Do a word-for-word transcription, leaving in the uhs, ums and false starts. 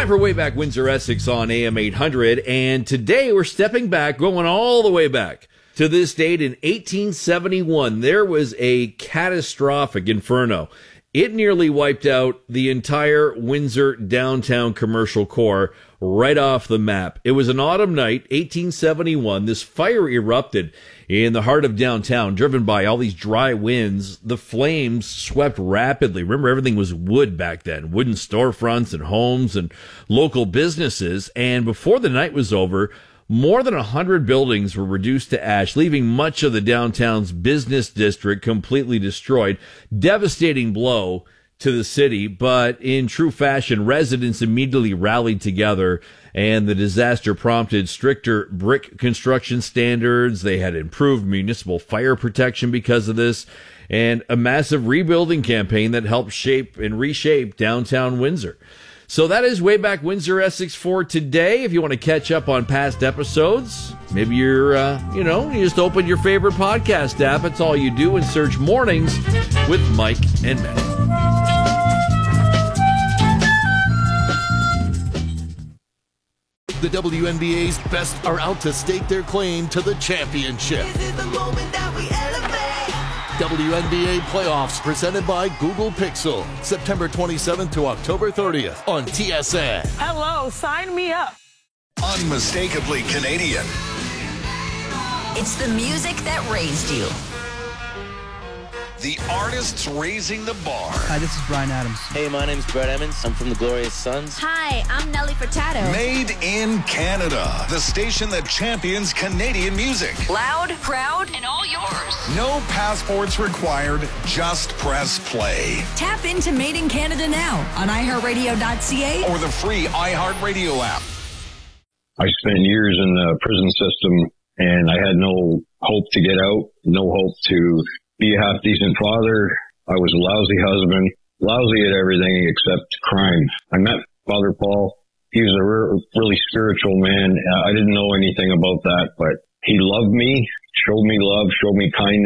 Time for Way Back Windsor Essex on A M eight hundred, and today we're stepping back, going all the way back to this date in eighteen seventy-one. There was a catastrophic inferno. It nearly wiped out the entire Windsor downtown commercial core right off the map. It was an autumn night, eighteen seventy-one. This fire erupted in the heart of downtown, driven by all these dry winds. The flames swept rapidly. Remember, everything was wood back then, wooden storefronts and homes and local businesses. And before the night was over, more than one hundred buildings were reduced to ash, leaving much of the downtown's business district completely destroyed. Devastating blow to the city, but in true fashion, residents immediately rallied together, and the disaster prompted stricter brick construction standards. They had improved municipal fire protection because of this, and a massive rebuilding campaign that helped shape and reshape downtown Windsor. So that is Way Back Windsor Essex for today. If you want to catch up on past episodes, maybe you're, uh, you know, you just open your favorite podcast app. It's all you do, and search Mornings with Mike and Matt. The W N B A's best are out to stake their claim to the championship. This is the moment that we elevate. W N B A playoffs presented by Google Pixel. September twenty-seventh to October thirtieth on T S N. Hello, sign me up. Unmistakably Canadian. It's the music that raised you. The artists raising the bar. Hi, this is Bryan Adams. Hey, my name's Brett Emmons. I'm from the Glorious Sons. Hi, I'm Nelly Furtado. Made in Canada. The station that champions Canadian music. Loud, proud, and all yours. No passports required. Just press play. Tap into Made in Canada now on i heart radio dot c a Or the free iHeartRadio app. I spent years in the prison system, and I had no hope to get out, no hope to be a half-decent father. I was a lousy husband, lousy at everything except crime. I met Father Paul. He was a re- really spiritual man. I didn't know anything about that, but he loved me, showed me love, showed me kindness.